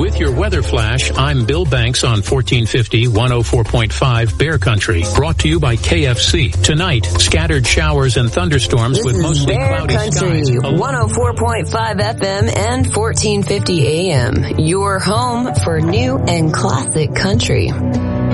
With your weather flash, I'm Bill Banks on 1450 104.5 Bear Country. Brought to you by KFC. Tonight, scattered showers and thunderstorms with mostly cloudy skies. 104.5 FM and 1450 AM. Your home for new and classic country.